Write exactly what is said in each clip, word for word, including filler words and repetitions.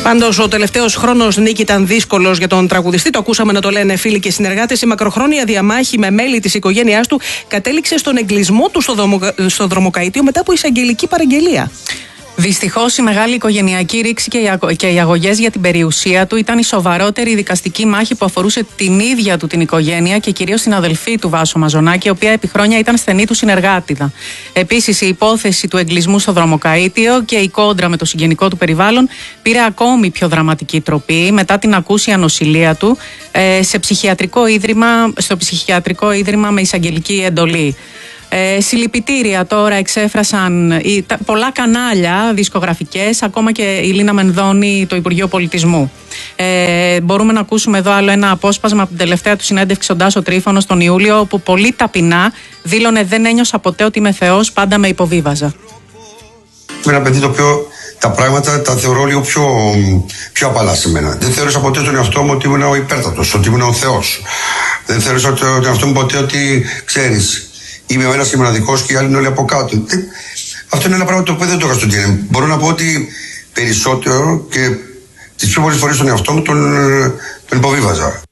Πάντως, ο τελευταίος χρόνος, Νίκη, ήταν δύσκολος για τον τραγουδιστή. Το ακούσαμε να το λένε φίλοι και συνεργάτες. Η μακροχρόνια διαμάχη με μέλη της οικογένειάς του κατέληξε στον εγκλισμό του στο, δρομο... στο δρομοκαΐτιο μετά από εισαγγελική παραγγελία. Δυστυχώς, η μεγάλη οικογενειακή ρήξη και οι αγωγές για την περιουσία του ήταν η σοβαρότερη δικαστική μάχη που αφορούσε την ίδια του την οικογένεια και κυρίως την αδελφή του, Βάσο Μαζονάκη, η οποία επί χρόνια ήταν στενή του συνεργάτηδα. Επίσης, η υπόθεση του εγκλισμού στο δρομοκαΐτιο και η κόντρα με το συγγενικό του περιβάλλον πήρε ακόμη πιο δραματική τροπή μετά την ακούσια νοσηλεία του σε ψυχιατρικό ίδρυμα, στο ψυχιατρικό ίδρυμα με εισαγγελική εντολή. Ε, συλληπιτήρια τώρα εξέφρασαν οι, τα, πολλά κανάλια δισκογραφικές, ακόμα και η Λίνα Μενδώνη, το Υπουργείο Πολιτισμού. Ε, μπορούμε να ακούσουμε εδώ άλλο ένα απόσπασμα από την τελευταία του συνέντευξη στον Τάσο Τρίφωνο τον Ιούλιο, όπου πολύ ταπεινά δήλωνε: δεν ένιωσα ποτέ ότι είμαι Θεός, πάντα με υποβίβαζα. Είμαι ένα παιδί το οποίο τα πράγματα τα θεωρώ λίγο πιο, πιο απαλά σε μένα. Δεν θεώρησα ποτέ τον εαυτό μου ότι ήμουν ο υπέρτατος, ότι ήμουν ο Θεός. Δεν θεώρησα τον εαυτό μου ποτέ ότι, ξέρεις, είμαι ο ένας και μοναδικός και οι άλλοι είναι όλοι από κάτω. Αυτό είναι ένα πράγμα το οποίο δεν το είχα στον τζι. Μπορώ να πω ότι περισσότερο και τις πιο πολλές φορές τον εαυτό μου τον, τον υποβίβαζα.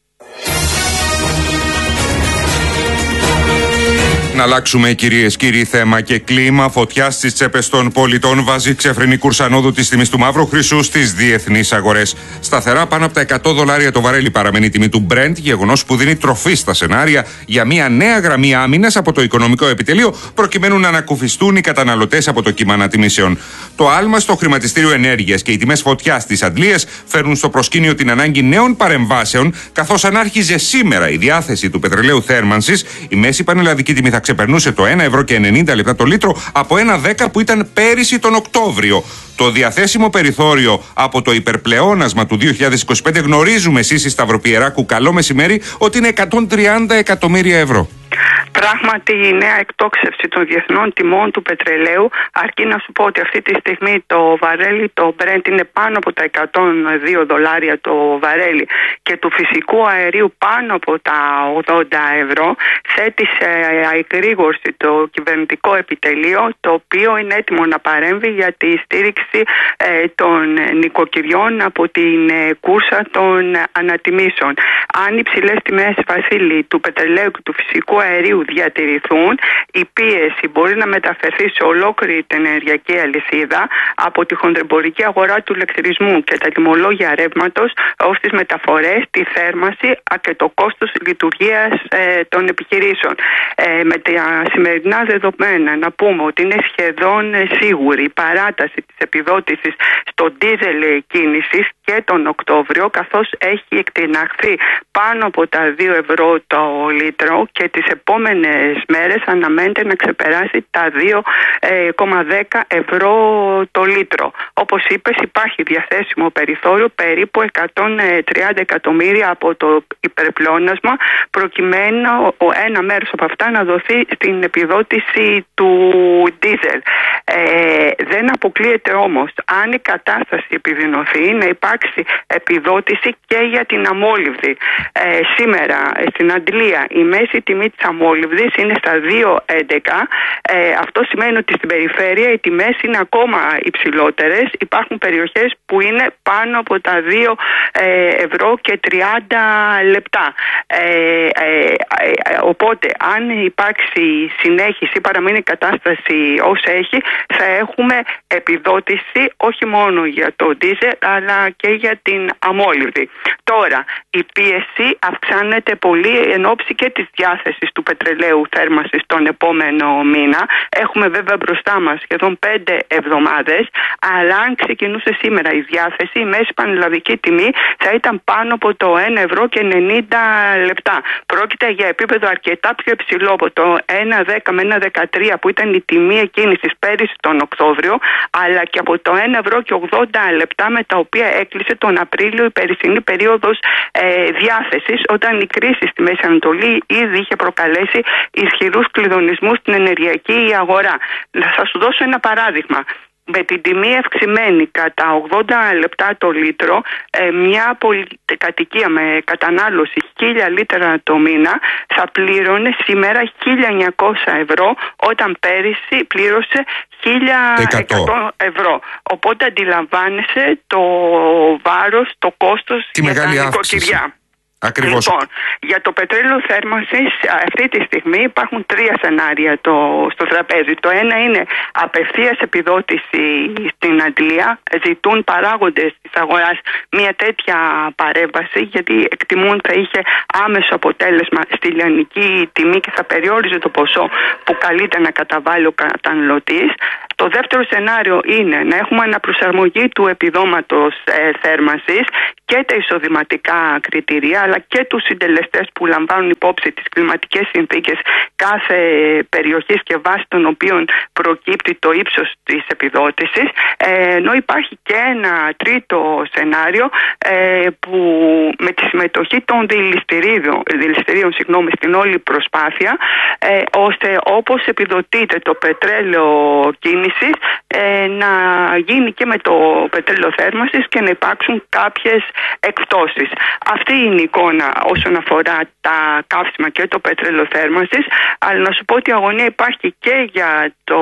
Να αλλάξουμε, κυρίες και κύριοι, θέμα και κλίμα. Φωτιά στις τσέπες των πολιτών βάζει ξεφρενή κουρσανόδου της τιμής του μαύρου χρυσού στις διεθνείς αγορές. Σταθερά πάνω από τα εκατό δολάρια το βαρέλι παραμένει η τιμή του Brent, γεγονός που δίνει τροφή στα σενάρια για μια νέα γραμμή άμυνας από το οικονομικό επιτελείο, προκειμένου να ανακουφιστούν οι καταναλωτές από το κύμα ανατιμήσεων. Το άλμα στο χρηματιστήριο ενέργειας και οι τιμές φωτιάς στις αντλίες φέρνουν στο προσκήνιο την ανάγκη νέων παρεμβάσεων, καθώς αν άρχιζε σήμερα η διάθεση του πετρελαίου θέρμανσης, η μέση πανελλαδική τιμή θα ξεπερνούσε το ένα ευρώ και ενενήντα λεπτά το λίτρο από ένα δέκα που ήταν πέρυσι τον Οκτώβριο. Το διαθέσιμο περιθώριο από το υπερπλεόνασμα του δύο χιλιάδες είκοσι πέντε γνωρίζουμε εσείς οι Σταυροπιεράκου, καλό μεσημέρι, ότι είναι εκατόν τριάντα εκατομμύρια ευρώ. Πράγματι, η νέα εκτόξευση των διεθνών τιμών του πετρελαίου, αρκεί να σου πω ότι αυτή τη στιγμή το βαρέλι, το Brent, είναι πάνω από τα εκατόν δύο δολάρια το βαρέλι και του φυσικού αερίου πάνω από τα ογδόντα ευρώ, θέτει σε αεκρήγορση το κυβερνητικό επιτελείο, το οποίο είναι έτοιμο να παρέμβει για τη στήριξη ε, των νοικοκυριών από την ε, κούρσα των ανατιμήσεων. Αν οι ψηλές τιμές, Βασίλη, του πετρελαίου και του φυσικού αερίου διατηρηθούν, η πίεση μπορεί να μεταφερθεί σε ολόκληρη την ενεργειακή αλυσίδα, από τη χονδρεμπορική αγορά του ηλεκτρισμού και τα τιμολόγια ρεύματος ως τις μεταφορές, τη θέρμανση και το κόστος λειτουργίας ε, των επιχειρήσεων. Ε, με τα σημερινά δεδομένα, να πούμε ότι είναι σχεδόν σίγουρη η παράταση της επιδότησης στο ντίζελ κίνησης και τον Οκτώβριο, καθώς έχει εκτιναχθεί πάνω από τα δύο ευρώ το λίτρο και τις επόμενες μέρες αναμένεται να ξεπεράσει τα δύο κόμμα δέκα ευρώ το λίτρο. Όπως είπες, υπάρχει διαθέσιμο περιθώριο περίπου εκατόν τριάντα εκατομμύρια από το υπερπλεόνασμα, προκειμένου ένα μέρος από αυτά να δοθεί στην επιδότηση του ντίζελ. Ε, δεν αποκλείεται όμως, αν η κατάσταση επιδεινωθεί, να υπάρξει επιδότηση και για την αμόλυβδη. Ε, σήμερα στην Αντλία η μέση τιμή της αμόλυβδης είναι στα δύο έντεκα. Ε, αυτό σημαίνει ότι στην περιφέρεια οι τιμές είναι ακόμα υψηλότερες. Υπάρχουν περιοχές που είναι πάνω από τα δύο ευρώ και τριάντα λεπτά. Ε, ε, ε, οπότε, αν υπάρξει συνέχιση, παραμείνει η κατάσταση ως έχει, θα έχουμε επιδότηση όχι μόνο για το ντίζελ αλλά και για την αμόλυβδη. Τώρα, η πίεση αυξάνεται πολύ εν ώψη και της διάθεσης του πετρελαίου θέρμανσης τον επόμενο μήνα. Έχουμε βέβαια μπροστά μας σχεδόν πέντε εβδομάδες, αλλά αν ξεκινούσε σήμερα η διάθεση, η μέση πανελλαδική τιμή θα ήταν πάνω από το ένα ευρώ και ενενήντα λεπτά. Πρόκειται για επίπεδο αρκετά πιο υψηλό από το ένα δέκα με ένα δεκατρία που ήταν η τιμή εκκίνησης πέρυσι τον Οκτώβριο, αλλά και από το ένα ευρώ και ογδόντα λεπτά με τα οποία έκλεισε τον Απρίλιο η περσινή περίοδος ε, διάθεσης, όταν η κρίση στη Μέση Ανατολή ήδη είχε προκαλέσει ισχυρούς κλειδονισμούς στην ενεργειακή αγορά. Θα σου δώσω ένα παράδειγμα. με την τιμή αυξημένη κατά ογδόντα λεπτά το λίτρο, ε, μια πολυκατοικία με κατανάλωση χίλια λίτρα το μήνα θα πλήρωνε σήμερα χίλια εννιακόσια ευρώ, όταν πέρυσι πλήρωσε χίλια εκατό ευρώ. Οπότε αντιλαμβάνεσαι το βάρος, το κόστος τη για μεγάλη τα αύξηση. νοικοκυριά. Ακριβώς. Λοιπόν, για το πετρέλαιο θέρμανσης αυτή τη στιγμή υπάρχουν τρία σενάρια το, στο τραπέζι. Το ένα είναι απευθείας επιδότηση στην αντλία. Ζητούν παράγοντες της αγοράς μια τέτοια παρέμβαση, γιατί εκτιμούν θα είχε άμεσο αποτέλεσμα στη λιανική τιμή και θα περιόριζε το ποσό που καλείται να καταβάλει ο καταναλωτής. Το δεύτερο σενάριο είναι να έχουμε αναπροσαρμογή του επιδόματος ε, θέρμανσης και τα εισοδηματικά κριτήρια, αλλά και τους συντελεστές που λαμβάνουν υπόψη τις κλιματικές συνθήκες κάθε περιοχής και βάσει των οποίων προκύπτει το ύψος της επιδότησης. Ε, ενώ υπάρχει και ένα τρίτο σενάριο ε, που με τη συμμετοχή των δηληστηρίων, δηληστηρίων συγγνώμη, στην όλη προσπάθεια, ε, ώστε όπως επιδοτείται το πετρέλαιο κίνησης, ε, να γίνει και με το πετρέλαιο θέρμανσης και να υπάρξουν κάποιες εκπτώσεις. Αυτή είναι η εικόνα όσον αφορά τα καύσιμα και το πετρέλαιο θέρμανσης, αλλά να σου πω ότι η αγωνία υπάρχει και για το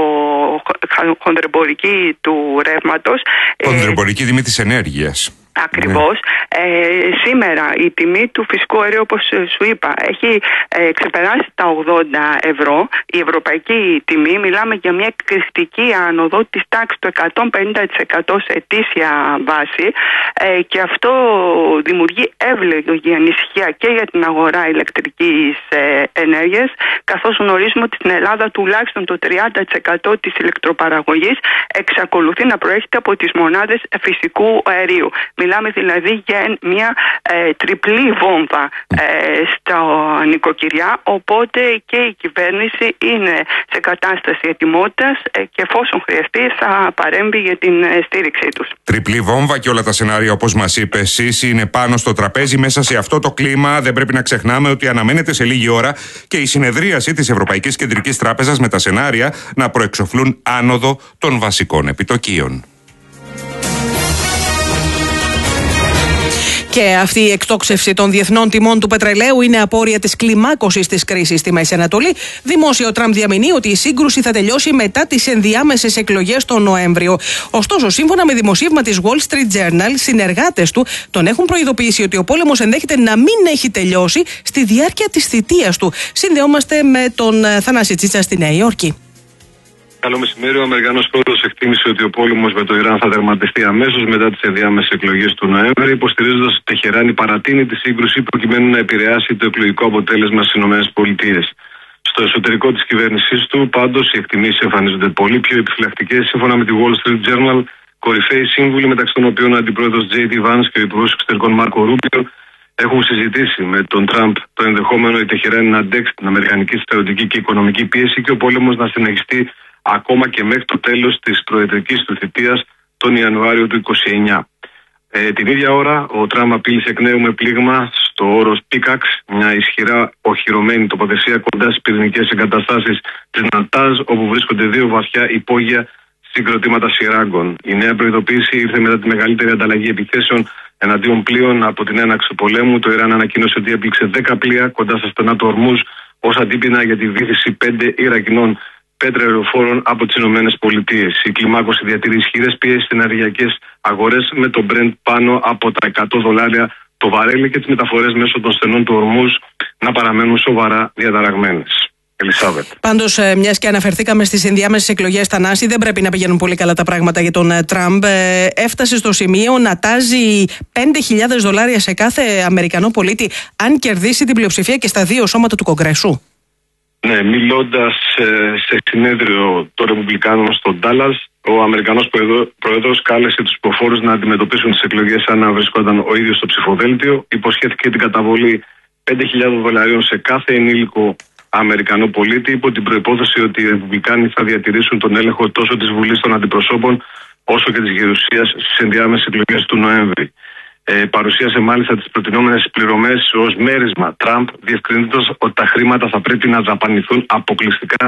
χονδρεμπορική του ρεύματος. Χονδρεμπορική τιμή της ενέργειας. Ακριβώς. Ναι. Ε, σήμερα η τιμή του φυσικού αερίου, όπως σου είπα, έχει ε, ξεπεράσει τα ογδόντα ευρώ. Η ευρωπαϊκή τιμή, μιλάμε για μια εκρηκτική άνοδο της τάξης του εκατόν πενήντα τοις εκατό σε ετήσια βάση, ε, και αυτό δημιουργεί εύλογη ανησυχία και για την αγορά ηλεκτρικής ε, ενέργειας, καθώς γνωρίζουμε ότι στην Ελλάδα τουλάχιστον το τριάντα τοις εκατό της ηλεκτροπαραγωγής εξακολουθεί να προέρχεται από τις μονάδες φυσικού αερίου. Μιλάμε δηλαδή για μια ε, τριπλή βόμβα ε, στα νοικοκυριά, οπότε και η κυβέρνηση είναι σε κατάσταση ετοιμότητας ε, και εφόσον χρειαστεί θα παρέμβει για την ε, στήριξή τους. Τριπλή βόμβα και όλα τα σενάρια, όπως μας είπε εσείς, είναι πάνω στο τραπέζι. Μέσα σε αυτό το κλίμα δεν πρέπει να ξεχνάμε ότι αναμένεται σε λίγη ώρα και η συνεδρίαση της Ευρωπαϊκής Κεντρικής Τράπεζας με τα σενάρια να προεξοφλούν άνοδο των βασικών επιτοκίων. Και αυτή η εκτόξευση των διεθνών τιμών του πετρελαίου είναι απόρρια της κλιμάκωσης της κρίσης στη Μέση Ανατολή. Δημόσιο Τραμπ διαμηνεί ότι η σύγκρουση θα τελειώσει μετά τις ενδιάμεσες εκλογές τον Νοέμβριο. Ωστόσο, σύμφωνα με δημοσίευμα της Wall Street Journal, συνεργάτες του τον έχουν προειδοποιήσει ότι ο πόλεμος ενδέχεται να μην έχει τελειώσει στη διάρκεια της θητείας του. Συνδεόμαστε με τον Θανάση Τσίτσα στη Νέα Υόρκη. Καλό μεσημέρι. Ο Αμερικανός πρόεδρος εκτίμησε ότι ο πόλεμος με το Ιράν θα τερματιστεί αμέσως μετά τις ενδιάμεσες εκλογές του Νοέμβρη, υποστηρίζοντας ότι η Τεχεράνη παρατείνει τη σύγκρουση προκειμένου να επηρεάσει το εκλογικό αποτέλεσμα στις ΗΠΑ. Στο εσωτερικό της κυβέρνησής του, πάντως, οι εκτιμήσεις εμφανίζονται πολύ πιο επιφυλακτικές. Σύμφωνα με τη Wall Street Journal, κορυφαίοι σύμβουλοι, μεταξύ των οποίων ο αντιπρόεδρος τζέι ντι Vance και ο υπουργός εξωτερικών Μάρκο Ρούμπιο, έχουν συζητήσει με τον Τραμπ το ενδεχόμενο η Τεχεράνη να αντέξει την αμερικανική στρατιωτική και οικονομική πίεση και ο πόλεμος να συνεχιστεί ακόμα και μέχρι το τέλος της προεδρικής του θητείας τον Ιανουάριο του είκοσι εννιά. Ε, την ίδια ώρα ο Τραμπ απείλησε εκ νέου με πλήγμα στο όρος Πίκαξ, μια ισχυρά οχυρωμένη τοποθεσία κοντά στις πυρηνικές εγκαταστάσεις της Νατάζ, όπου βρίσκονται δύο βαθιά υπόγεια συγκροτήματα σειράγκων. Η νέα προειδοποίηση ήρθε μετά τη μεγαλύτερη ανταλλαγή επιθέσεων εναντίον πλοίων από την έναρξη του πολέμου. Το Ιράν ανακοίνωσε ότι έπληξε δέκα πλοία κοντά στα στενά του Ορμούζ ως αντίπεινα για τη βύθιση πέντε Ιρακινών πετρελαιοφόρων από τις ΗΠΑ. Η κλιμάκωση διατηρεί ισχυρές πιέσεις στις ενεργειακές αγορές, με το Brent πάνω από τα εκατό δολάρια το βαρέλι και τις μεταφορές μέσω των στενών του Ορμούζ να παραμένουν σοβαρά διαταραγμένες. Ελισάβετ. Πάντως, μιας και αναφερθήκαμε στις ενδιάμεσες εκλογές, Θανάση, δεν πρέπει να πηγαίνουν πολύ καλά τα πράγματα για τον Τραμπ. Έφτασε στο σημείο να τάζει πέντε χιλιάδες δολάρια σε κάθε Αμερικανό πολίτη αν κερδίσει την πλειοψηφία και στα δύο σώματα του Κογκρέσου. Ναι, μιλώντας ε, σε συνέδριο των Ρεπουμπλικάνων στο Ντάλλας, ο Αμερικανός Πρόεδρος κάλεσε τους υποφόρους να αντιμετωπίσουν τις εκλογές σαν να βρισκόταν ο ίδιος στο ψηφοδέλτιο. Υποσχέθηκε την καταβολή πέντε χιλιάδες δολαρίων σε κάθε ενήλικο Αμερικανό πολίτη, υπό την προϋπόθεση ότι οι Ρεπουμπλικάνοι θα διατηρήσουν τον έλεγχο τόσο της Βουλής των Αντιπροσώπων όσο και της Γερουσίας στις ενδιάμεσες εκλογές του Νοέμβρη. Ε, παρουσίασε μάλιστα τις προτινόμενες πληρωμές ως μέρισμα Τραμπ, διευκρινίζοντας ότι τα χρήματα θα πρέπει να δαπανηθούν αποκλειστικά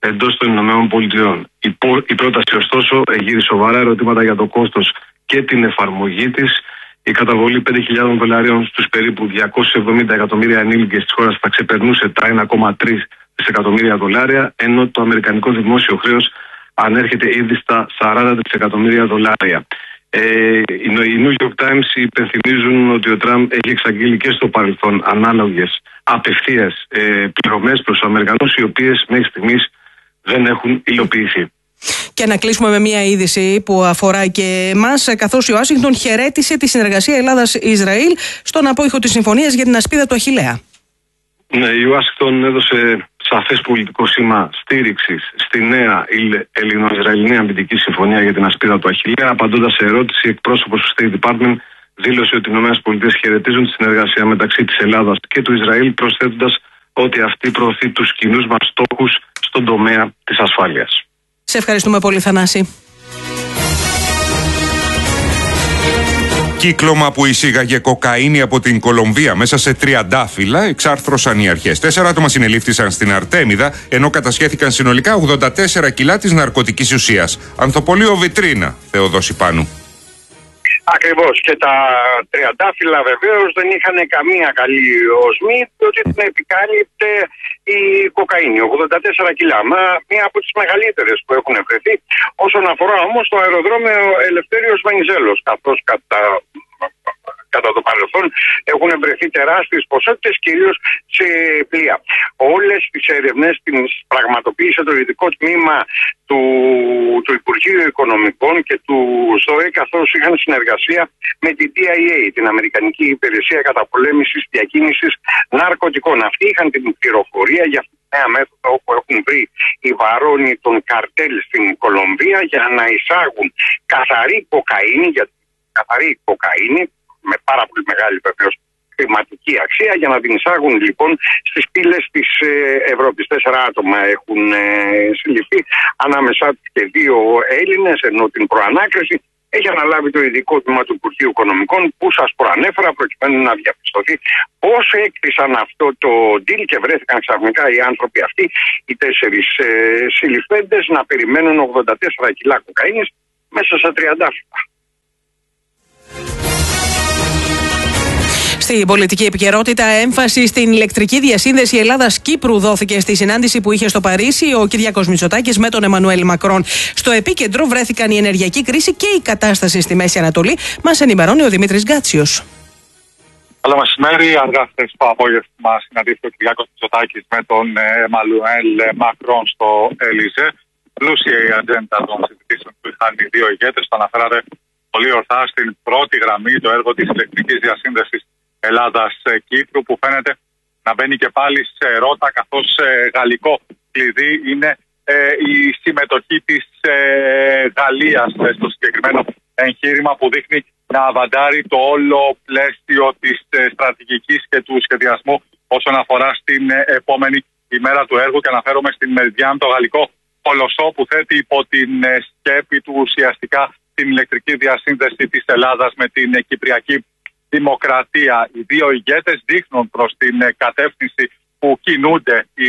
εντός των Ηνωμένων Πολιτειών. Η, πο, η πρόταση, ωστόσο, εγείρει σοβαρά ερωτήματα για το κόστος και την εφαρμογή της. Η καταβολή πέντε χιλιάδες δολαρίων στους περίπου διακόσια εβδομήντα εκατομμύρια ενήλικες της χώρας θα ξεπερνούσε τα ένα κόμμα τρία δισεκατομμύρια δολάρια, ενώ το αμερικανικό δημόσιο χρέος ανέρχεται ήδη στα σαράντα δισεκατομμύρια δολάρια. Ε, οι New York Times υπενθυμίζουν ότι ο Τραμπ έχει εξαγγείλει και στο παρελθόν ανάλογες απευθείας ε, πληρωμές προς τους Αμερικανούς, οι οποίες μέχρι στιγμής δεν έχουν υλοποιηθεί. Και να κλείσουμε με μια είδηση που αφορά και εμάς, καθώς η Ουάσιγκτον χαιρέτησε τη συνεργασία Ελλάδα-Ισραήλ στον απόϊχο της συμφωνίας για την ασπίδα του Αχιλλέα. Ναι, η Ουάσιγκτον έδωσε σαφές πολιτικό σήμα στήριξης στη νέα Ελληνο-Ισραηλινή αμυντική συμφωνία για την ασπίδα του Αχιλλέα. Απαντώντας σε ερώτηση, εκπρόσωπος του State Department δήλωσε ότι οι ΗΠΑ χαιρετίζουν τη συνεργασία μεταξύ της Ελλάδας και του Ισραήλ, προσθέτοντας ότι αυτή προωθεί τους κοινούς μας στόχους στον τομέα της ασφάλειας. Σε ευχαριστούμε πολύ, Θανάση. Κύκλωμα που εισήγαγε κοκαίνη από την Κολομβία μέσα σε τριαντάφυλλα εξάρθρωσαν οι αρχές. Τέσσερα άτομα συνελήφθησαν στην Αρτέμιδα, ενώ κατασχέθηκαν συνολικά ογδόντα τέσσερα κιλά της ναρκωτικής ουσίας. Ανθοπολείο Βιτρίνα, Θεοδόση Πάνου. Ακριβώς. Και τα τριαντάφυλλα βεβαίως δεν είχαν καμία καλή οσμή, διότι την επικάλυπτε η κοκαίνη, ογδόντα τέσσερα κιλά. Μα μία από τις μεγαλύτερες που έχουν βρεθεί. Όσον αφορά όμως το αεροδρόμιο Ελευθέριος Βενιζέλος, καθώς κατά... κατά το παρελθόν έχουν βρεθεί τεράστιες ποσότητες, κυρίως σε πλοία. Όλες τις έρευνες τις πραγματοποίησε το ειδικό τμήμα του, του Υπουργείου Οικονομικών και του ΣΔΟΕ, καθώς είχαν συνεργασία με την ντι άι έι, την Αμερικανική Υπηρεσία Καταπολέμησης Διακίνησης Ναρκωτικών. Αυτοί είχαν την πληροφορία για αυτή τη νέα μέθοδο όπου έχουν βρει οι βαρώνοι των καρτέλ στην Κολομβία για να εισάγουν καθαρή κοκαίνη, γιατί καθαρή κοκαίνη με πάρα πολύ μεγάλη βεβαίως χρηματική αξία, για να την εισάγουν λοιπόν στις πύλες της ε, Ευρώπης. Τέσσερα άτομα έχουν ε, συλληφθεί, ανάμεσά τους και δύο Έλληνες, ενώ την προανάκριση έχει αναλάβει το ειδικό τμήμα του Υπουργείου Οικονομικών, που σας προανέφερα, προκειμένου να διαπιστωθεί πώς έκτισαν αυτό το deal και βρέθηκαν ξαφνικά οι άνθρωποι αυτοί, οι τέσσερις ε, συλληφθέντες, να περιμένουν ογδόντα τέσσερα κιλά κοκαίνης μέσα σε τριαντάφυλλα. Στην πολιτική επικαιρότητα, έμφαση στην ηλεκτρική διασύνδεση Ελλάδας-Κύπρου δόθηκε στη συνάντηση που είχε στο Παρίσι ο Κυριάκος Μητσοτάκης με τον Εμμανουέλ Μακρόν. Στο επίκεντρο βρέθηκαν η ενεργειακή κρίση και η κατάσταση στη Μέση Ανατολή. Μας ενημερώνει ο Δημήτρης Γκάτσιος. Καλό μεσημέρι. Αργά χθες το απόγευμα συναντήθηκε ο Κυριάκος Μητσοτάκης με τον Εμμανουέλ Μακρόν στο Ελίζε. Πλούσια η ατζέντα των συζητήσεων που είχαν οι δύο ηγέτες. Το αναφέρατε πολύ ορθά, στην πρώτη γραμμή το έργο της ηλεκτρικής διασύνδεσης Ελλάδας-Κύπρου, που φαίνεται να μπαίνει και πάλι σε ρότα, καθώς ε, γαλλικό κλειδί είναι ε, η συμμετοχή της ε, Γαλλίας ε, στο συγκεκριμένο εγχείρημα, που δείχνει να αβαντάρει το όλο πλαίσιο της ε, στρατηγικής και του σχεδιασμού όσον αφορά στην ε, επόμενη ημέρα του έργου. Και αναφέρομαι στην Μεριδιάν, το γαλλικό κολοσσό που θέτει υπό την ε, σκέπη του ουσιαστικά την ηλεκτρική διασύνδεση της Ελλάδας με την ε, Κυπριακή Δημοκρατία. Οι δύο ηγέτες δείχνουν προς την κατεύθυνση που κινούνται η,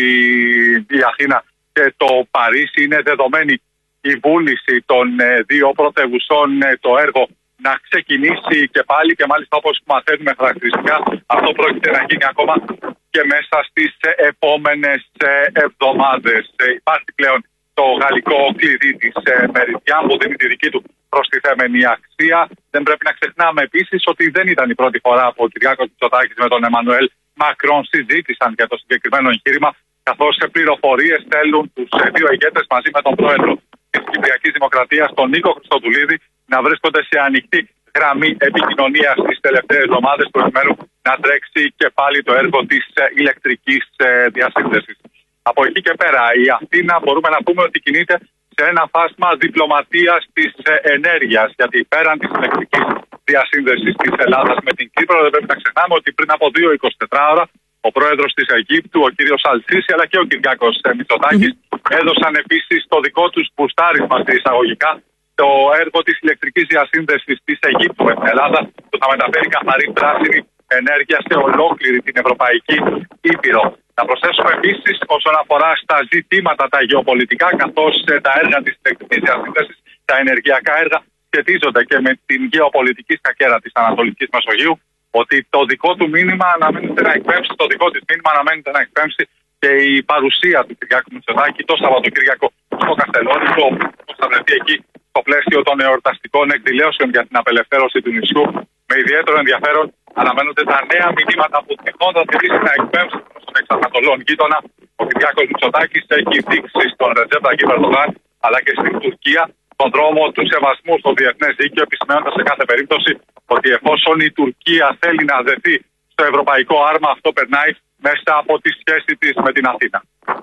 η Αθήνα και το Παρίσι. Είναι δεδομένη η βούληση των δύο πρωτεύουσών το έργο να ξεκινήσει και πάλι, και μάλιστα όπως μαθαίνουμε χαρακτηριστικά αυτό πρόκειται να γίνει ακόμα και μέσα στις επόμενες εβδομάδες. Υπάρχει πλέον το γαλλικό κλειδί της Μεριδιάν που δίνει τη δική του προστιθέμενη αξία. Δεν πρέπει να ξεχνάμε επίσης ότι δεν ήταν η πρώτη φορά που ο Κυριάκος Μητσοτάκης με τον Εμμανουέλ Μακρόν συζήτησαν για το συγκεκριμένο εγχείρημα, καθώς σε πληροφορίες θέλουν τους δύο ηγέτες μαζί με τον πρόεδρο της Κυπριακής Δημοκρατίας, τον Νίκο Χριστοδουλίδη, να βρίσκονται σε ανοιχτή γραμμή επικοινωνίας τις τελευταίες εβδομάδες, προκειμένου να τρέξει και πάλι το έργο της ηλεκτρικής διασύνδεσης. Από εκεί και πέρα, η Αθήνα μπορούμε να πούμε ότι κινείται σε ένα φάσμα διπλωματίας της ενέργειας, γιατί πέραν της ηλεκτρικής διασύνδεσης της Ελλάδας με την Κύπρο, δεν πρέπει να ξεχνάμε ότι πριν από δύο εικοσιτέσσερις ώρα ο πρόεδρος της Αιγύπτου, ο κύριος Αλσίσι, αλλά και ο Κυριάκος Μητσοτάκης έδωσαν επίσης το δικό τους μπουστάρισμα σε εισαγωγικά το έργο της ηλεκτρικής διασύνδεσης της Αιγύπτου με την Ελλάδα, που θα μεταφέρει καθαρή πράσινη ενέργεια σε ολόκληρη την Ευρωπαϊκή Ήπειρο. Να προσθέσουμε επίσης όσον αφορά στα ζητήματα τα γεωπολιτικά, καθώς τα έργα της ηλεκτρικής διασύνδεσης, τα ενεργειακά έργα σχετίζονται και με την γεωπολιτική σκακέρα της Ανατολικής Μεσογείου, ότι το δικό του μήνυμα αναμένεται να εκπέμψει, το δικό της μήνυμα αναμένεται να εκπέμψει και η παρουσία του Κυριάκου Μητσοτάκη το Σαββατοκύριακο στο Καστελόνικο, που θα βρεθεί εκεί στο πλαίσιο των εορταστικών εκδηλώσεων για την απελευθέρωση του νησιού. Με ιδιαίτερο ενδιαφέρον αναμένονται τα νέα μηνύματα που τυχόν θα θελήσει να εκπέμψει προς τον εξανατολών γείτονα. Ο Κυριάκος Μητσοτάκης έχει δείξει στον Ρετζέπ Ταγιπ Ερντογάν αλλά και στην Τουρκία τον δρόμο του σεβασμού στο διεθνές δίκαιο, επισημαίνοντας σε κάθε περίπτωση ότι εφόσον η Τουρκία θέλει να δεθεί στο ευρωπαϊκό άρμα, αυτό περνάει μέσα από τη σχέση της με την Αθήνα.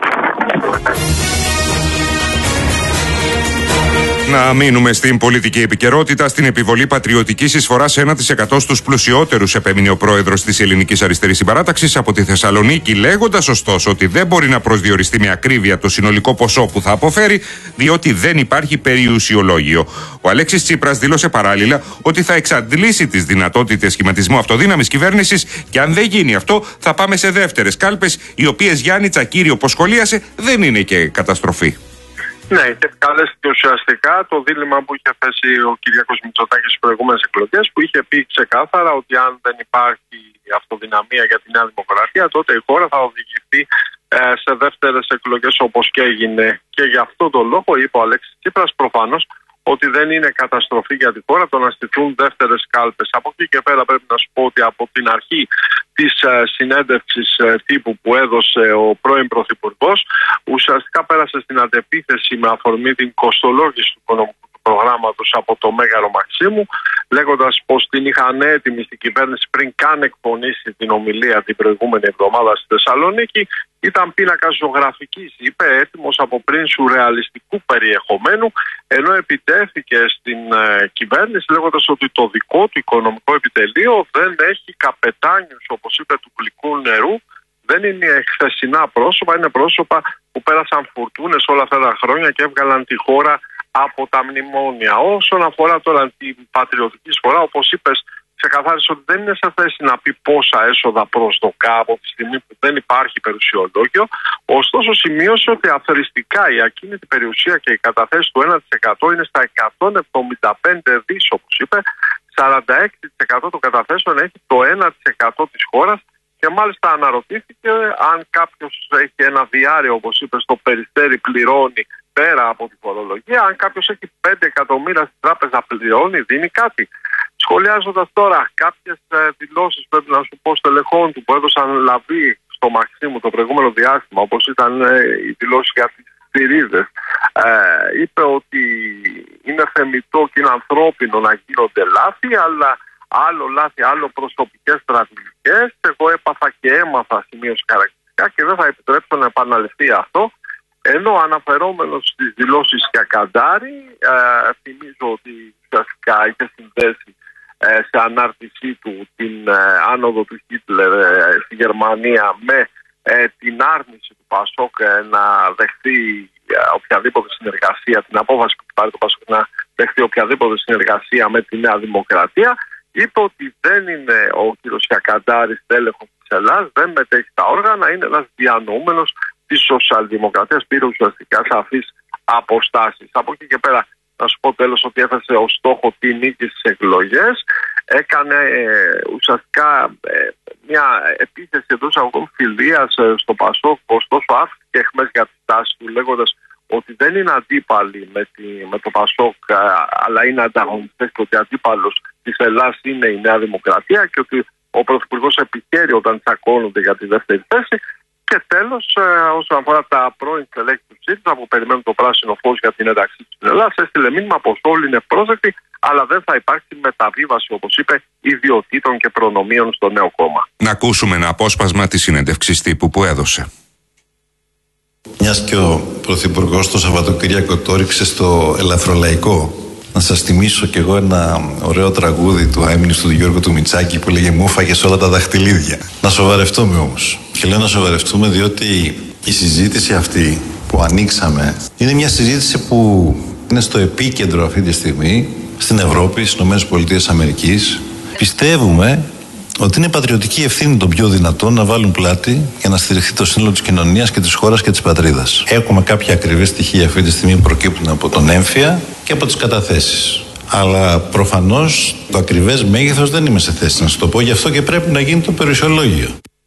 Να μείνουμε στην πολιτική επικαιρότητα. Στην επιβολή πατριωτικής εισφοράς ένα τοις εκατό στους πλουσιότερους επέμεινε ο πρόεδρος της Ελληνικής Αριστερής Συμπαράταξης από τη Θεσσαλονίκη, λέγοντας ωστόσο ότι δεν μπορεί να προσδιοριστεί με ακρίβεια το συνολικό ποσό που θα αποφέρει, διότι δεν υπάρχει περιουσιολόγιο. Ο Αλέξης Τσίπρας δήλωσε παράλληλα ότι θα εξαντλήσει τις δυνατότητες σχηματισμού αυτοδύναμης κυβέρνησης και αν δεν γίνει αυτό, θα πάμε σε δεύτερες κάλπες, οι οποίες, Γιάννη Τσακίρη, όπως σχολίασε, δεν είναι και καταστροφή. Ναι, και καλέστηκε ουσιαστικά το δίλημμα που είχε θέσει ο Κυριάκος Μητσοτάκης στις προηγούμενες εκλογές, που είχε πει ξεκάθαρα ότι αν δεν υπάρχει αυτοδυναμία για τη Νέα Δημοκρατία, τότε η χώρα θα οδηγηθεί ε, σε δεύτερες εκλογές, όπως και έγινε. Και γι' αυτό τον λόγο είπε ο Αλέξης Τσίπρας προφανώς ότι δεν είναι καταστροφή για τη χώρα το να στηθούν δεύτερες κάλπες. Από εκεί και πέρα πρέπει να σου πω ότι από την αρχή της ε, συνέντευξης ε, τύπου που έδωσε ο πρώην Πρωθυπουργός, ουσιαστικά πέρασε στην αντεπίθεση με αφορμή την κοστολόγηση του οικονομικού προγράμματος από το Μέγαρο Μαξίμου, λέγοντας πως την είχαν έτοιμη στην κυβέρνηση πριν καν εκπονήσει την ομιλία την προηγούμενη εβδομάδα στη Θεσσαλονίκη. Ήταν πίνακας ζωγραφικής, είπε, έτοιμος από πριν, σουρεαλιστικού περιεχομένου, ενώ επιτέθηκε στην ε, κυβέρνηση λέγοντας ότι το δικό του οικονομικό επιτελείο δεν έχει καπετάνιους, όπως είπε, του γλυκού νερού. Δεν είναι χθεσινά πρόσωπα, είναι πρόσωπα που πέρασαν φουρτούνες όλα αυτά τα χρόνια και έβγαλαν τη χώρα από τα μνημόνια. Όσον αφορά τώρα την πατριωτική εισφορά, όπως είπες, ξεκαθάρισε ότι δεν είναι σε θέση να πει πόσα έσοδα προσδοκά από τη στιγμή που δεν υπάρχει περιουσιολόγιο. Ωστόσο, σημείωσε ότι αφαιριστικά η ακίνητη περιουσία και η καταθέση του ένα τοις εκατό είναι στα εκατόν εβδομήντα πέντε δις, όπως είπε. σαράντα έξι τοις εκατό των καταθέσεων έχει το ένα τοις εκατό της χώρας. Και μάλιστα αναρωτήθηκε αν κάποιος έχει ένα διάριο, όπως είπε, στο Περιστέρι, πληρώνει πέρα από τη φορολογία. Αν κάποιος έχει πέντε εκατομμύρια στην τράπεζα, πληρώνει, δίνει κάτι. Σχολιάζοντας τώρα κάποιες δηλώσεις, πρέπει να σου πω, στελεχών του που έδωσαν λαβή στο Μαξίμου το προηγούμενο διάστημα, όπως ήταν η δηλώση για τις θηρίδες, ε, είπε ότι είναι θεμιτό και είναι ανθρώπινο να γίνονται λάθη, αλλά άλλο λάθη, άλλο προσωπικές στρατηγικές. Εγώ έπαθα και έμαθα σημείωση χαρακτηριστικά και δεν θα επιτρέψω να επαναληφθεί αυτό. Ενώ αναφερόμενος στις δηλώσεις για Καντάρη, ε, θυμίζω ότι ουσιαστικά είχε συνδέσει ε, σε ανάρτησή του την ε, άνοδο του Χίτλερ ε, στη Γερμανία με ε, την άρνηση του Πασόκ ε, να δεχτεί ε, οποιαδήποτε συνεργασία, την απόφαση που πάρει το Πασόκ να δεχτεί οποιαδήποτε συνεργασία με τη Νέα Δημοκρατία. Είπε ότι δεν είναι ο κ. Χιακαντάρης τέλεχος της Ελλάδας, δεν μετέχει τα όργανα, είναι ένας διανοούμενος της σοσιαλδημοκρατίας, πήρε ουσιαστικά σαφείς αποστάσεις. Από εκεί και πέρα, να σου πω τέλος ότι έθεσε ως στόχο τη νίκη στις εκλογές, έκανε ε, ουσιαστικά ε, μια επίθεση εντός εισαγωγικών φιλίας ε, στο Πασόκ, ωστόσο άφησε και εχμές για τη στάση του, λέγοντας ότι δεν είναι αντίπαλοι με, τη, με το Πασόκ, αλλά είναι ανταγωνιστές, και ότι αντίπαλος της Ελλάδας είναι η Νέα Δημοκρατία και ότι ο Πρωθυπουργός επιχαίρει όταν τσακώνονται για τη δεύτερη θέση. Και τέλος, όσον αφορά τα πρώην στελέχη του ΣΥΡΙΖΑ που περιμένουν το πράσινο φως για την ένταξή του στην Ελλάδα, έστειλε μήνυμα πως όλοι είναι πρόσδεκτοι, αλλά δεν θα υπάρξει μεταβίβαση, όπως είπε, ιδιωτήτων και προνομίων στο νέο κόμμα. Να ακούσουμε ένα απόσπασμα της συνέντευξης τύπου που έδωσε. Μιας και ο Πρωθυπουργός το Σαββατοκύριακο το ρίξε στο ελαφρολαϊκό, να σας θυμίσω κι εγώ ένα ωραίο τραγούδι του αείμνηστου του Γιώργου του Μητσάκη που λέγε «Μου φάγες όλα τα δαχτυλίδια». Να σοβαρευτούμε όμως. Και λέω να σοβαρευτούμε διότι η συζήτηση αυτή που ανοίξαμε είναι μια συζήτηση που είναι στο επίκεντρο αυτή τη στιγμή στην Ευρώπη, στις ΗΠΑ. Πιστεύουμε ότι είναι πατριωτική ευθύνη των πιο δυνατών να βάλουν πλάτη για να στηριχθεί το σύνολο της κοινωνίας και της χώρας και της πατρίδας. Έχουμε κάποια ακριβή στοιχεία αυτή τη στιγμή που προκύπτουν από τον έμφυα και από τις καταθέσεις. Αλλά προφανώς το ακριβές μέγεθος δεν είμαι σε θέση να σου το πω, γι' αυτό και πρέπει να γίνει το περιουσιολόγιο.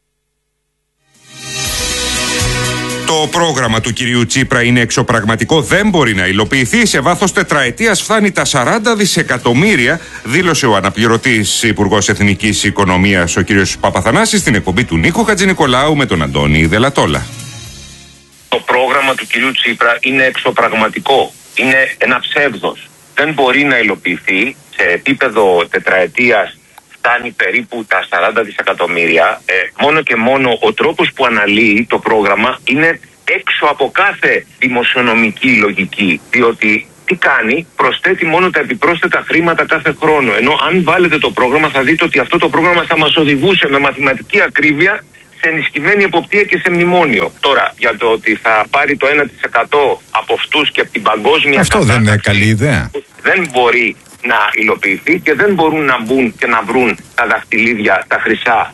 Το πρόγραμμα του κυρίου Τσίπρα είναι εξωπραγματικό, δεν μπορεί να υλοποιηθεί. Σε βάθος τετραετίας φτάνει τα σαράντα δισεκατομμύρια, δήλωσε ο αναπληρωτής Υπουργός Εθνικής Οικονομίας, ο κύριος Παπαθανάσης, στην εκπομπή του Νίκο Χατζηνικολάου με τον Αντώνη Δελατόλα. Το πρόγραμμα του κυρίου Τσίπρα είναι εξωπραγματικό. Είναι ένα ψεύδος. Δεν μπορεί να υλοποιηθεί. Σε επίπεδο τετραετίας φτάνει περίπου τα σαράντα δισεκατομμύρια. Ε, μόνο και μόνο ο τρόπος που αναλύει το πρόγραμμα είναι έξω από κάθε δημοσιονομική λογική. Διότι τι κάνει, προσθέτει μόνο τα επιπρόσθετα χρήματα κάθε χρόνο. Ενώ αν βάλετε το πρόγραμμα θα δείτε ότι αυτό το πρόγραμμα θα μας οδηγούσε με μαθηματική ακρίβεια σε ενισχυμένη εποπτεία και σε μνημόνιο. Τώρα, για το ότι θα πάρει το ένα τοις εκατό από αυτούς και από την παγκόσμια... Αυτό δεν είναι καλή ιδέα. Δεν μπορεί να υλοποιηθεί και δεν μπορούν να μπουν και να βρουν τα δαχτυλίδια, τα χρυσά.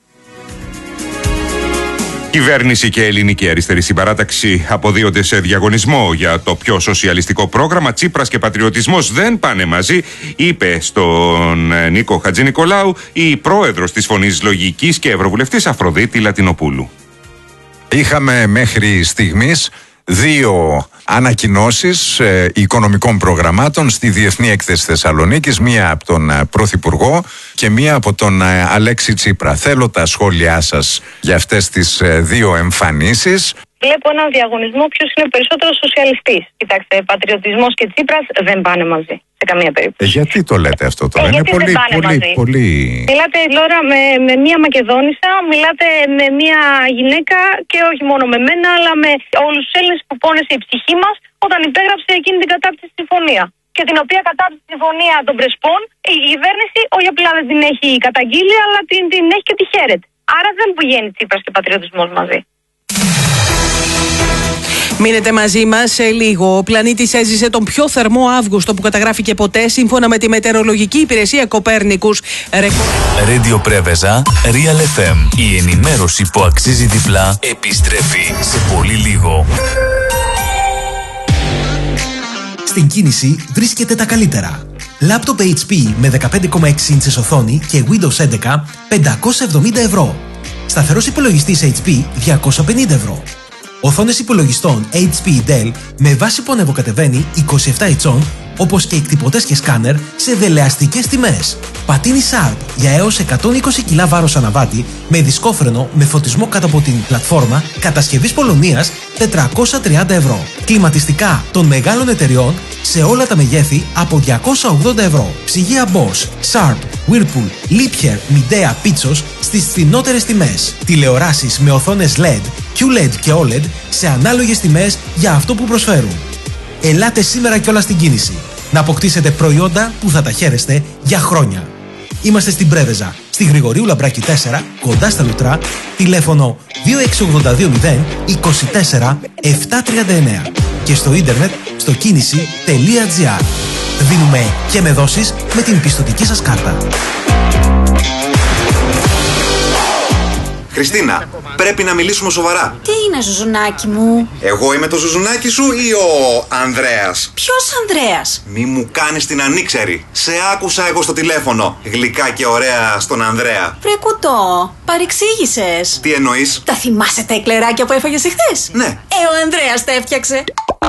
Κυβέρνηση και ελληνική αριστερή συμπαράταξη αποδίονται σε διαγωνισμό για το πιο σοσιαλιστικό πρόγραμμα. Τσίπρας και πατριωτισμός δεν πάνε μαζί, είπε στον Νίκο Χατζηνικολάου η πρόεδρος της Φωνής Λογικής και ευρωβουλευτής Αφροδίτη Λατινοπούλου. Είχαμε μέχρι στιγμής δύο ανακοινώσεις ε, οικονομικών προγραμμάτων στη Διεθνή Έκθεση Θεσσαλονίκης, μία από τον ε, Πρωθυπουργό και μία από τον ε, Αλέξη Τσίπρα. Θέλω τα σχόλιά σας για αυτές τις ε, δύο εμφανίσεις. Βλέπω έναν διαγωνισμό ποιος είναι περισσότερο σοσιαλιστής. Κοιτάξτε, πατριωτισμός και Τσίπρας δεν πάνε μαζί. Σε καμία περίπτωση. Ε, γιατί το λέτε αυτό τώρα, ε, είναι πολύ, πολύ, πολύ... Μιλάτε τώρα με, με μία Μακεδόνισσα, μιλάτε με μία γυναίκα και όχι μόνο με μένα, αλλά με όλους τους Έλληνες που πόνεσε η ψυχή μας όταν υπέγραψε εκείνη την κατάπτυστη συμφωνία. Και την οποία κατάπτυστη συμφωνία των Πρεσπών η κυβέρνηση όχι απλά δεν την έχει καταγγείλει, αλλά την, την έχει και τη χαίρεται. Άρα δεν πηγαίνει Τσίπρας και πατριωτισμός μαζί. Μείνετε μαζί μας σε λίγο. Ο πλανήτης έζησε τον πιο θερμό Αύγουστο που καταγράφηκε ποτέ, σύμφωνα με τη μετεωρολογική υπηρεσία Κοπέρνικους. Radio Πρέβεζα, Real εφ εμ. Η ενημέρωση που αξίζει διπλά επιστρέφει σε πολύ λίγο. Στην κίνηση βρίσκεται τα καλύτερα. Λάπτοπ έιτς πι με δεκαπέντε κόμμα έξι ίντσες οθόνη και Windows έντεκα πεντακόσια εβδομήντα ευρώ. Σταθερός υπολογιστής έιτς πι διακόσια πενήντα ευρώ. Οθόνες υπολογιστών έιτς πι Dell με βάση που ανεβοκατεβαίνει είκοσι επτά ιντσών, όπως και εκτυπωτές και σκάνερ σε δελεαστικές τιμές. Πατίνι Sharp για έως εκατόν είκοσι κιλά βάρος αναβάτη με δισκόφρενο με φωτισμό κάτω από την πλατφόρμα, κατασκευής Πολωνίας τετρακόσια τριάντα ευρώ. Κλιματιστικά των μεγάλων εταιριών σε όλα τα μεγέθη από διακόσια ογδόντα ευρώ. Ψυγεία Bosch, Sharp, Whirlpool, Liebherr, Midea, Pitsos στις φθηνότερες τιμές. Τηλεοράσεις με οθόνες ελ ι ντι, κιου ελ ι ντι και ο ελ ι ντι σε ανάλογες τιμές για αυτό που προσφέρουν. Ελάτε σήμερα κιόλας στην κίνηση να αποκτήσετε προϊόντα που θα τα χαίρεστε για χρόνια. Είμαστε στην Πρέβεζα, στη Γρηγορίου Λαμπράκη τέσσερα, κοντά στα Λουτρά, τηλέφωνο δύο έξι ογδόντα δύο μηδέν είκοσι τέσσερα επτακόσια τριάντα εννέα και στο ίντερνετ στο κίνηση τελεία τζι άρ. Δίνουμε και με δόσεις με την πιστωτική σας κάρτα. Χριστίνα, πρέπει να μιλήσουμε σοβαρά. Τι είναι, Ζουζουνάκι μου? Εγώ είμαι το Ζουζουνάκι σου ή ο Ανδρέας? Ποιος Ανδρέας? Μη μου κάνεις την ανήξερη. Σε άκουσα εγώ στο τηλέφωνο. Γλυκά και ωραία στον Ανδρέα. Βρε κουτό, παρεξήγησες. Τι εννοείς? Τα θυμάσαι τα εκλεράκια που έφαγες εχθές? Ναι. Ε, ο Ανδρέας τα έφτιαξε.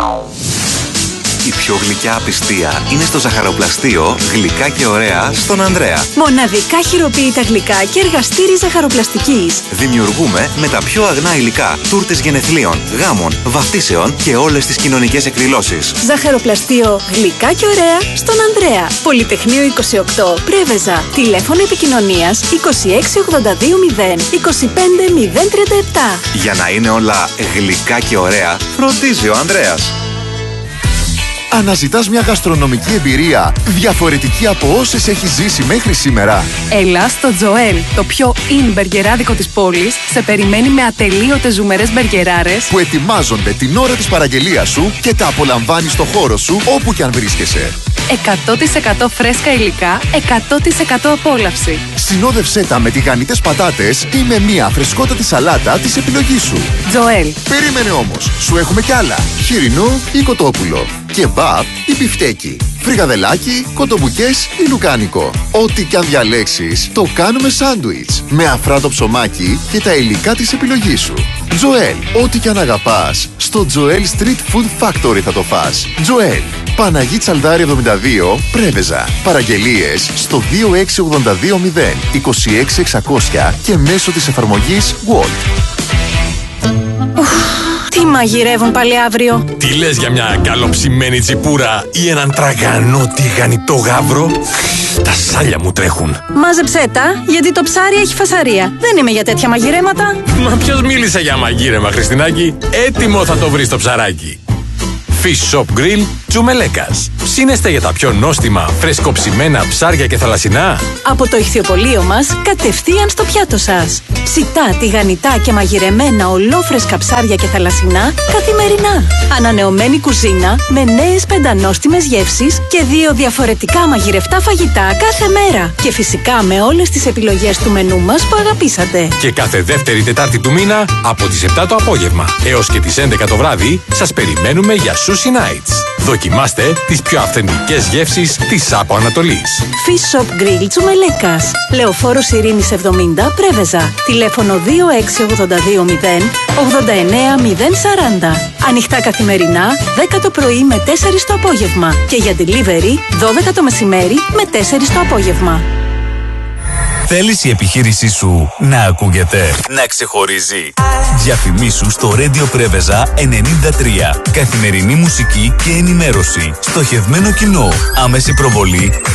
Η πιο γλυκιά απιστία είναι στο ζαχαροπλαστείο Γλυκά και ωραία στον Ανδρέα. Μοναδικά χειροποίητα γλυκά και εργαστήρι ζαχαροπλαστικής. Δημιουργούμε με τα πιο αγνά υλικά τούρτες γενεθλίων, γάμων, βαφτίσεων και όλες τις κοινωνικές εκδηλώσεις. Ζαχαροπλαστείο Γλυκά και ωραία στον Ανδρέα. Πολυτεχνείο είκοσι οκτώ, Πρέβεζα. Τηλέφωνο επικοινωνίας είκοσι έξι ογδόντα δύο μηδέν είκοσι πέντε μηδέν τριάντα επτά. Για να είναι όλα γλυκά και ωραία, φροντίζει ο Ανδρέας. Αναζητάς μια γαστρονομική εμπειρία διαφορετική από όσες έχεις ζήσει μέχρι σήμερα? Έλα στο Τζοέλ, το πιο in μπεργκεράδικο της πόλης, σε περιμένει με ατελείωτες ζουμερές μπεργκεράρες που ετοιμάζονται την ώρα της παραγγελίας σου και τα απολαμβάνεις στο χώρο σου όπου κι αν βρίσκεσαι. εκατό τοις εκατό φρέσκα υλικά, εκατό τοις εκατό απόλαυση. Συνόδευσέ τα με τηγανιτές πατάτες ή με μια φρεσκότατη σαλάτα της επιλογής σου. Τζοέλ. Περίμενε όμως, σου έχουμε κι άλλα. Χοιρινό ή κοτόπουλο. Κεμπάπ ή μπιφτέκι. Φρικαδελάκι, κοτομπουκές ή λουκάνικο. Ό,τι κι αν διαλέξεις, το κάνουμε σάντουιτς. Με αφράτο ψωμάκι και τα υλικά της επιλογής σου. Τζοέλ. Ό,τι κι αν αγαπάς, στο Τζοέλ Street Food Factory θα το φας. Τζοέλ. Παναγί Τσαλδάρη εβδομήντα δύο, Πρέβεζα. Παραγγελίες στο δύο έξι ογδόντα δύο μηδέν είκοσι έξι εξακόσια και μέσω της εφαρμογής Wolt. Τι μαγειρεύουν πάλι αύριο? Τι λες για μια καλοψημένη τσιπούρα ή έναν τραγανό τηγανιτό γάβρο? Τα σάλια μου τρέχουν. Μάζεψέ τα, γιατί το ψάρι έχει φασαρία. Δεν είμαι για τέτοια μαγειρέματα. Μα ποιος μίλησε για μαγείρεμα, Χριστινάκη? Έτοιμο θα το βρεις το ψαράκι. Fish Shop Grill Τζουμελέκας. Ψήνεστε για τα πιο νόστιμα, φρεσκοψημένα ψάρια και θαλασσινά? Από το ηχθιοπωλείο μας, κατευθείαν στο πιάτο σας. Ψητά, τηγανιτά και μαγειρεμένα ολόφρεσκα ψάρια και θαλασσινά καθημερινά. Ανανεωμένη κουζίνα με νέες πεντανόστιμες γεύσεις και δύο διαφορετικά μαγειρευτά φαγητά κάθε μέρα. Και φυσικά με όλες τις επιλογές του μενού μας που αγαπήσατε. Και κάθε δεύτερη Τετάρτη του μήνα από τις επτά το απόγευμα έως και τις έντεκα το βράδυ σας περιμένουμε για Sushi Nights. Δοκιμάστε τις πιο αυθεντικές γεύσεις της Άπο Ανατολής. Fish Shop Grill Τζουμελέκας. Λεωφόρος Ειρήνης εβδομήντα, Πρέβεζα. Τηλέφωνο δύο έξι ογδόντα δύο μηδέν ογδόντα εννέα μηδέν σαράντα. Ανοιχτά καθημερινά, δέκα το πρωί με τέσσερις το απόγευμα. Και για delivery, δώδεκα το μεσημέρι με τέσσερις το απόγευμα. Θέλεις η επιχείρησή σου να ακούγεται, να ξεχωρίζει? Διαφημίσου στο Radio Πρέβεζα ενενήντα τρία. Καθημερινή μουσική και ενημέρωση. Στοχευμένο κοινό. Άμεση προβολή.